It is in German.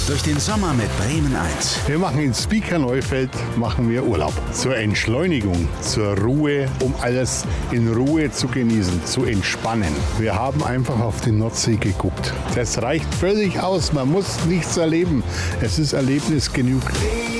durch den Sommer mit Bremen 1. Wir machen in Spieker-Neufeld Urlaub. Zur Entschleunigung, zur Ruhe, um alles in Ruhe zu genießen, zu entspannen. Wir haben einfach auf die Nordsee geguckt. Das reicht völlig aus. Man muss nichts erleben. Es ist Erlebnis genug.